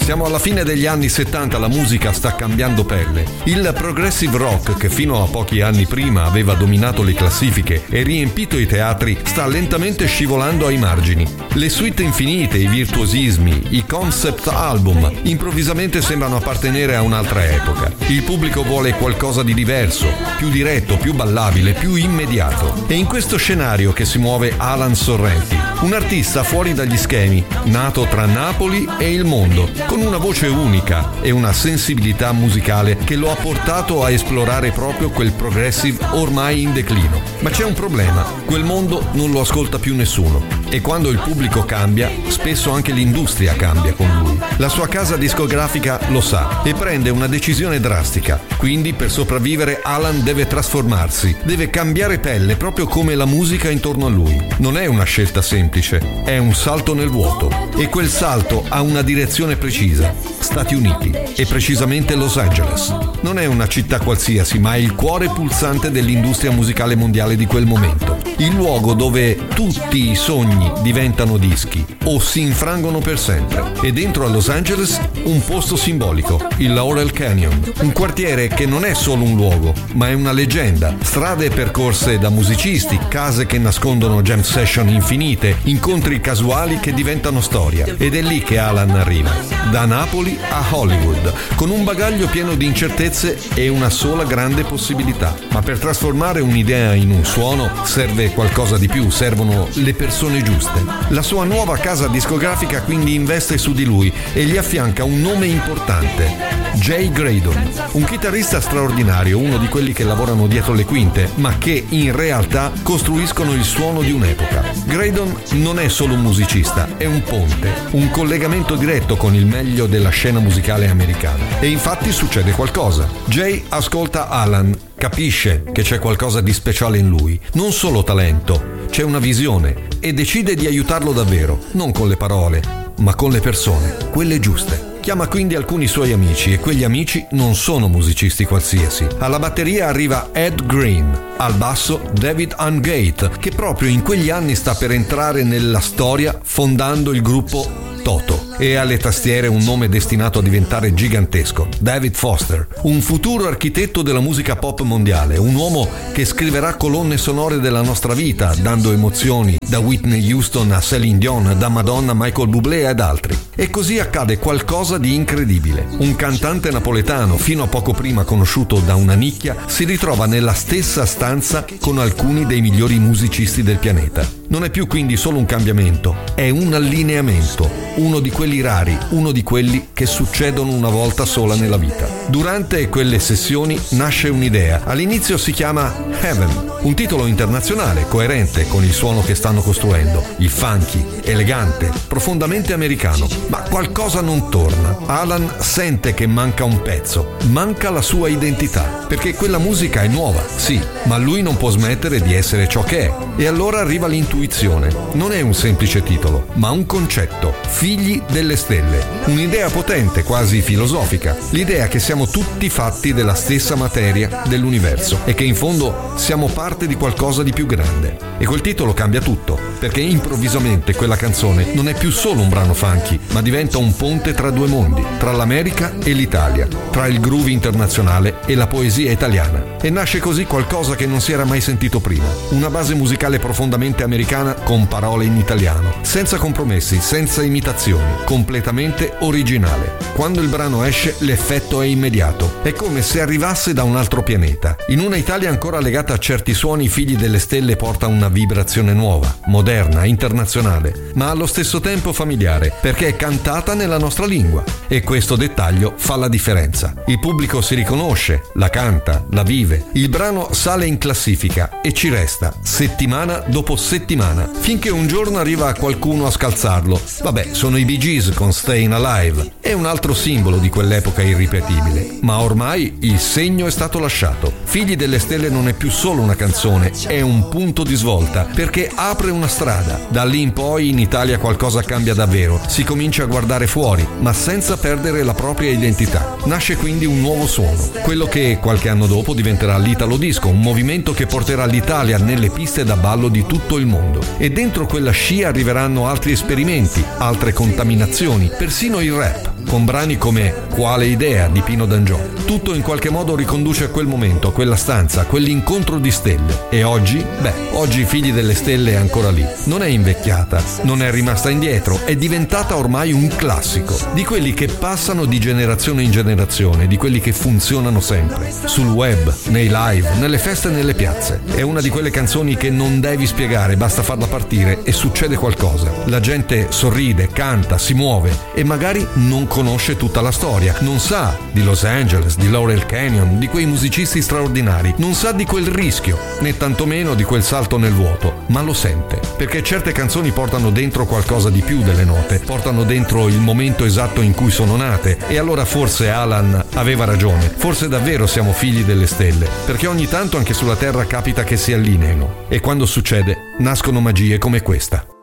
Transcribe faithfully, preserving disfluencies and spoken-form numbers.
Siamo alla fine degli anni settanta, la musica sta cambiando pelle. Il progressive rock, che fino a pochi anni prima aveva dominato le classifiche e riempito i teatri, sta lentamente scivolando ai margini. Le suite infinite, i virtuosismi, i concept album improvvisamente sembrano appartenere a un'altra epoca. Il pubblico vuole qualcosa di diverso, più diretto, più ballabile, più immediato. E in questo scenario che si muove Alan Sorrenti, un artista fuori dagli schemi, nato tra Napoli e il mondo, con una voce unica e una sensibilità musicale che lo ha portato a esplorare proprio quel progressive ormai in declino. Ma c'è un problema: quel mondo non lo ascolta più nessuno, e quando il pubblico cambia, spesso anche l'industria cambia con lui. La sua casa discografica lo sa e prende una decisione drastica. Quindi, per sopravvivere, Alan deve trasformarsi, deve cambiare pelle, proprio come la musica intorno a lui. Non è una scelta semplice, è un salto nel vuoto, e quel salto ha una direzione precisa: Stati Uniti, e precisamente Los Angeles. Non è una città qualsiasi, ma è il cuore pulsante dell'industria musicale mondiale di quel momento, il luogo dove tutti i sogni diventano dischi o si infrangono per sempre. E dentro a Los Angeles un posto simbolico, il Laurel Canyon, un quartiere che non è solo un luogo, ma è una leggenda. Strade percorse da musicisti, case che nascondono jam session infinite, incontri casuali che diventano storia. Ed è lì che Alan arriva, da Napoli a Hollywood, con un bagaglio pieno di incertezze e una sola grande possibilità. Ma per trasformare un'idea in un suono serve qualcosa di più, servono le persone giuste. La sua nuova casa discografica quindi investe su di lui e gli affianca un nome importante: Jay Graydon, un chitarrista straordinario, uno di quelli che lavorano dietro le quinte, ma che in realtà costruiscono il suono di un'epoca. Graydon non è solo un musicista, è un ponte, un collegamento diretto con il meglio della scena musicale americana. E infatti succede qualcosa. Jay ascolta Alan, capisce che c'è qualcosa di speciale in lui, non solo talento, c'è una visione, e decide di aiutarlo davvero, non con le parole, ma con le persone, quelle giuste. Chiama quindi alcuni suoi amici, e quegli amici non sono musicisti qualsiasi. Alla batteria arriva Ed Green, al basso David Angate, che proprio in quegli anni sta per entrare nella storia fondando il gruppo Toto, e alle tastiere un nome destinato a diventare gigantesco: David Foster, un futuro architetto della musica pop mondiale, un uomo che scriverà colonne sonore della nostra vita, dando emozioni da Whitney Houston a Celine Dion, da Madonna a Michael Bublé ed altri. E così accade qualcosa di incredibile. Un cantante napoletano, fino a poco prima conosciuto da una nicchia, si ritrova nella stessa stanza con alcuni dei migliori musicisti del pianeta. Non è più quindi solo un cambiamento, è un allineamento, uno di quelli rari, uno di quelli che succedono una volta sola nella vita. Durante quelle sessioni nasce un'idea. All'inizio si chiama Heaven, un titolo internazionale coerente con il suono che stanno costruendo, il funky, elegante, profondamente americano. Ma qualcosa non torna. Alan sente che manca un pezzo, manca la sua identità, perché quella musica è nuova, sì, ma lui non può smettere di essere ciò che è. E allora arriva l'intuizione. Non è un semplice titolo, ma un concetto: Figli delle stelle. Un'idea potente, quasi filosofica. L'idea che siamo tutti fatti della stessa materia dell'universo e che in fondo siamo parte di qualcosa di più grande. E quel titolo cambia tutto, perché improvvisamente quella canzone non è più solo un brano funky, ma diventa un ponte tra due mondi, tra l'America e l'Italia, tra il groove internazionale e la poesia italiana. E nasce così qualcosa che non si era mai sentito prima: una base musicale profondamente americana con parole in italiano, senza compromessi, senza imitazioni, completamente originale. Quando il brano esce, l'effetto è immediato. È come se arrivasse da un altro pianeta. In una Italia ancora legata a certi suoni, i Figli delle stelle porta una vibrazione nuova, moderna, internazionale, ma allo stesso tempo familiare, perché è cantata nella nostra lingua. E questo dettaglio fa la differenza. Il pubblico si riconosce, la canta, la vive. Il brano sale in classifica e ci resta settimana dopo settimana, finché un giorno arriva qualcuno a scalzarlo. Vabbè, sono i Bee Gees con Stayin' Alive. È un altro simbolo di quell'epoca irripetibile, ma ormai il segno è stato lasciato. Figli delle stelle non è più solo una canzone, è un punto di svolta, perché apre una strada. Da lì in poi in Italia qualcosa cambia davvero. Si comincia a guardare fuori, ma senza perdere la propria identità. Nasce quindi un nuovo suono, quello che qualche anno dopo diventerà l'Italo Disco, un movimento che porterà l'Italia nelle piste da ballo di tutto il mondo. E dentro quella scia arriveranno altri esperimenti, altre contaminazioni, persino il rap. con brani come Quale idea di Pino D'Angiò. Tutto in qualche modo riconduce a quel momento, a quella stanza, a quell'incontro di stelle. E oggi? Beh, oggi Figli delle Stelle è ancora lì. Non è invecchiata, non è rimasta indietro, è diventata ormai un classico, di quelli che passano di generazione in generazione, di quelli che funzionano sempre, sul web, nei live, nelle feste e nelle piazze. È una di quelle canzoni che non devi spiegare, basta farla partire e succede qualcosa. La gente sorride, canta, si muove e magari non conosce tutta la storia, non sa di Los Angeles, di Laurel Canyon, di quei musicisti straordinari, non sa di quel rischio, né tantomeno di quel salto nel vuoto, ma lo sente, perché certe canzoni portano dentro qualcosa di più delle note, portano dentro il momento esatto in cui sono nate. E allora forse Alan aveva ragione, forse davvero siamo figli delle stelle, perché ogni tanto anche sulla Terra capita che si allineino, e quando succede nascono magie come questa.